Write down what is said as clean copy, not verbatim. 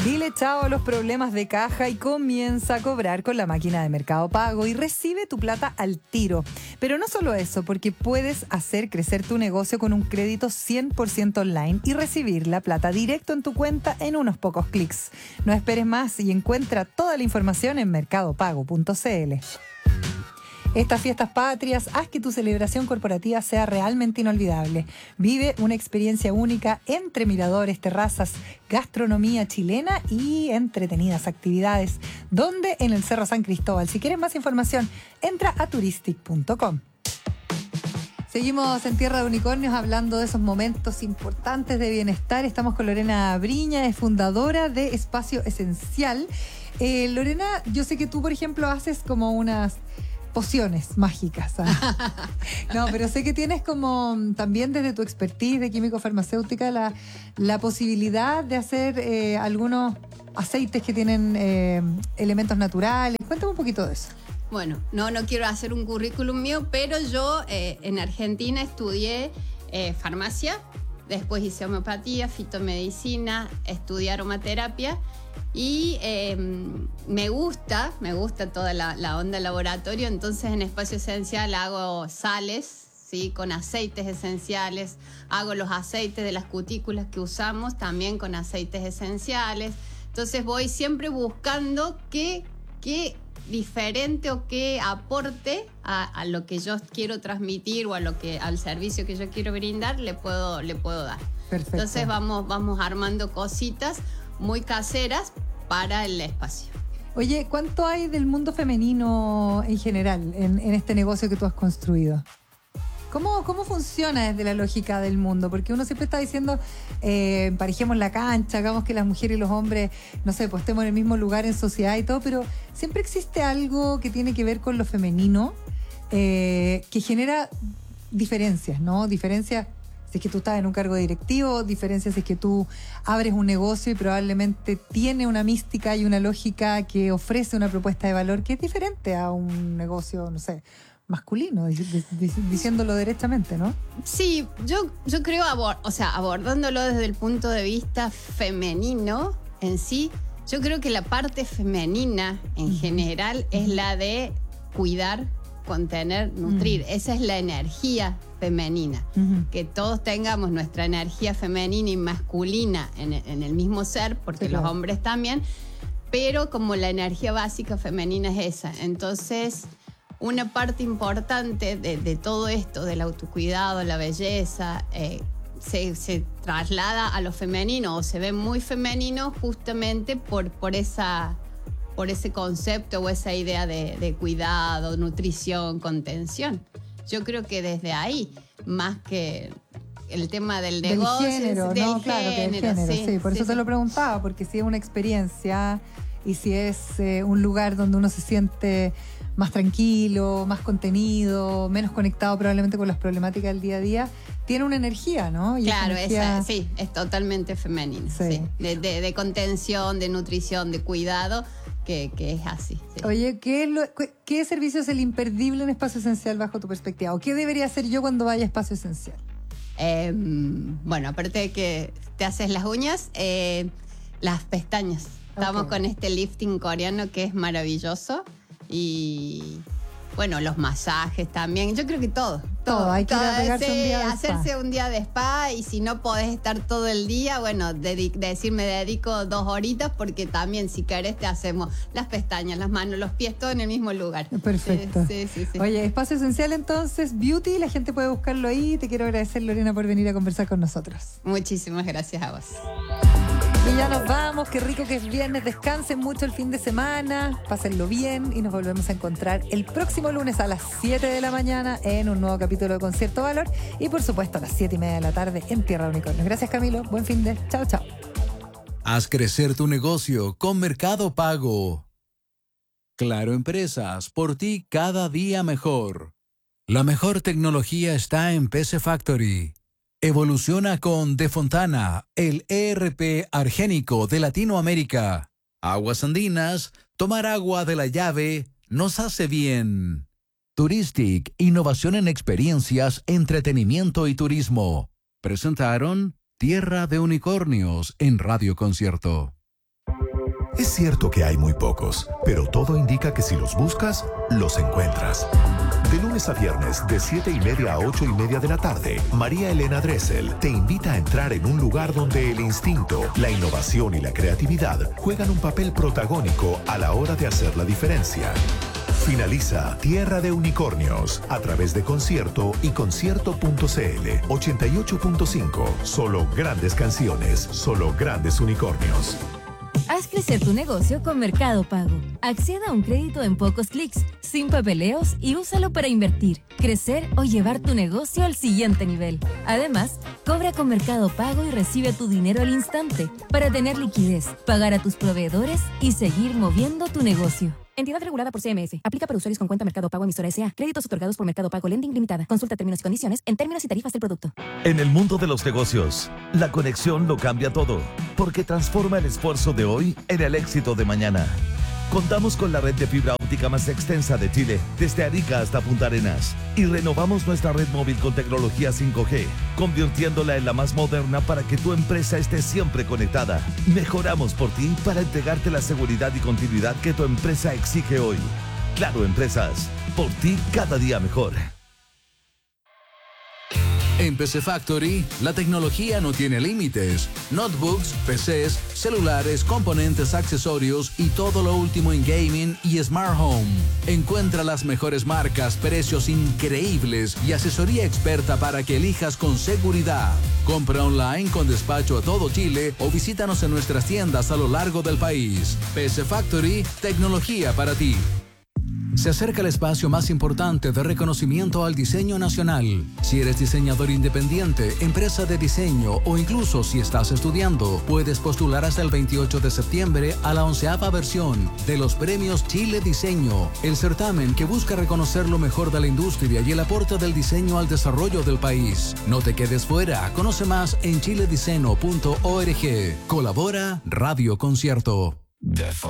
Dile chao a los problemas de caja y comienza a cobrar con la máquina de Mercado Pago y recibe tu plata al tiro. Pero no solo eso, porque puedes hacer crecer tu negocio con un crédito 100% online y recibir la plata directo en tu cuenta en unos pocos clics. No esperes más y encuentra toda la información en mercadopago.cl. Estas fiestas patrias, haz que tu celebración corporativa sea realmente inolvidable. Vive una experiencia única entre miradores, terrazas, gastronomía chilena y entretenidas actividades. ¿Dónde? En el Cerro San Cristóbal. Si quieres más información, entra a turistic.com. Seguimos en Tierra de Unicornios hablando de esos momentos importantes de bienestar. Estamos con Lorena Briña, es fundadora de Espacio Esencial. Lorena, yo sé que tú, por ejemplo, haces como unas pociones mágicas. No, pero sé que tienes como también desde tu expertise de químico-farmacéutica la posibilidad de hacer algunos aceites que tienen elementos naturales. Cuéntame un poquito de eso. Bueno, no quiero hacer un currículum mío, pero yo en Argentina estudié farmacia, después hice homeopatía, fitomedicina, estudié aromaterapia y me gusta toda la onda laboratorio. Entonces en Espacio Esencial hago sales, ¿sí? Con aceites esenciales, hago los aceites de las cutículas que usamos también con aceites esenciales. Entonces voy siempre buscando qué diferente o qué aporte a lo que yo quiero transmitir o al servicio que yo quiero brindar le puedo dar. Perfecto. Entonces vamos armando cositas muy caseras para el espacio. Oye, ¿cuánto hay del mundo femenino en general en este negocio que tú has construido? ¿Cómo funciona desde la lógica del mundo? Porque uno siempre está diciendo, emparejemos la cancha, hagamos que las mujeres y los hombres, no sé, pues estemos en el mismo lugar en sociedad y todo, pero siempre existe algo que tiene que ver con lo femenino que genera diferencias, ¿no? Diferencias si es que tú estás en un cargo directivo, diferencias si es que tú abres un negocio y probablemente tiene una mística y una lógica que ofrece una propuesta de valor que es diferente a un negocio, no sé, masculino, diciéndolo derechamente, ¿no? Sí, yo creo, abordándolo desde el punto de vista femenino en sí, yo creo que la parte femenina en general es la de cuidar, contener, nutrir. Esa es la energía femenina. Que todos tengamos nuestra energía femenina y masculina en el mismo ser, porque sí, los hombres también, pero como la energía básica femenina es esa. Entonces, una parte importante de todo esto, del autocuidado, la belleza, se traslada a lo femenino o se ve muy femenino justamente por ese concepto o esa idea de cuidado, nutrición, contención. Yo creo que desde ahí, más que el tema del negocio, género, del ¿no? Claro, que del género, sí, por eso te lo preguntaba, porque si es una experiencia y si es un lugar donde uno se siente más tranquilo, más contenido, menos conectado probablemente con las problemáticas del día a día, tiene una energía, ¿no? Y claro, esa sí, es totalmente femenina, sí. De contención, de nutrición, de cuidado, que es así. Sí. Oye, ¿qué servicio es el imperdible en Espacio Esencial bajo tu perspectiva? ¿O qué debería hacer yo cuando vaya a Espacio Esencial? Bueno, aparte de que te haces las uñas, las pestañas. Estamos con este lifting coreano que es maravilloso. Y bueno, los masajes también. Yo creo que todo. Hay que ir a pegarse un día de hacerse spa. un día de spa, y si no podés estar todo el día, bueno, me dedico 2 horitas, porque también si querés te hacemos las pestañas, las manos, los pies, todo en el mismo lugar. Perfecto. Sí. Oye, Espacio Esencial entonces, Beauty, la gente puede buscarlo ahí. Te quiero agradecer, Lorena, por venir a conversar con nosotros. Muchísimas gracias a vos. Y ya nos vamos, qué rico que es viernes, descansen mucho el fin de semana, pásenlo bien y nos volvemos a encontrar el próximo lunes a las 7 de la mañana en un nuevo capítulo de Concierto Valor y por supuesto a las 7:30 de la tarde en Tierra de Unicornios. Gracias, Camilo, buen fin de, chao. Haz crecer tu negocio con Mercado Pago. Claro Empresas, por ti cada día mejor. La mejor tecnología está en PC Factory. Evoluciona con De Fontana, el ERP argénico de Latinoamérica. Aguas Andinas, tomar agua de la llave nos hace bien. Turistic, innovación en experiencias, entretenimiento y turismo. Presentaron Tierra de Unicornios en Radio Concierto. Es cierto que hay muy pocos, pero todo indica que si los buscas, los encuentras. De lunes a viernes, de 7:30 a 8:30 de la tarde, María Elena Dressel te invita a entrar en un lugar donde el instinto, la innovación y la creatividad juegan un papel protagónico a la hora de hacer la diferencia. Finaliza Tierra de Unicornios a través de Concierto y concierto.cl 88.5. Solo grandes canciones, solo grandes unicornios. Haz crecer tu negocio con Mercado Pago. Acceda a un crédito en pocos clics, sin papeleos y úsalo para invertir, crecer o llevar tu negocio al siguiente nivel. Además, cobra con Mercado Pago y recibe tu dinero al instante para tener liquidez, pagar a tus proveedores y seguir moviendo tu negocio. Entidad regulada por CMF. Aplica para usuarios con cuenta Mercado Pago emisora S.A. Créditos otorgados por Mercado Pago Lending Limitada. Consulta términos y condiciones en términos y tarifas del producto. En el mundo de los negocios, la conexión lo cambia todo, porque transforma el esfuerzo de hoy en el éxito de mañana. Contamos con la red de fibra óptica más extensa de Chile, desde Arica hasta Punta Arenas. Y renovamos nuestra red móvil con tecnología 5G, convirtiéndola en la más moderna para que tu empresa esté siempre conectada. Mejoramos por ti para entregarte la seguridad y continuidad que tu empresa exige hoy. Claro Empresas, por ti cada día mejor. En PC Factory, la tecnología no tiene límites. Notebooks, PCs, celulares, componentes, accesorios y todo lo último en gaming y smart home. Encuentra las mejores marcas, precios increíbles y asesoría experta para que elijas con seguridad. Compra online con despacho a todo Chile o visítanos en nuestras tiendas a lo largo del país. PC Factory, tecnología para ti. Se acerca el espacio más importante de reconocimiento al diseño nacional. Si eres diseñador independiente, empresa de diseño o incluso si estás estudiando, puedes postular hasta el 28 de septiembre a la 11ª versión de los Premios Chile Diseño, el certamen que busca reconocer lo mejor de la industria y el aporte del diseño al desarrollo del país. No te quedes fuera, conoce más en chilediceno.org. Colabora Radio Concierto.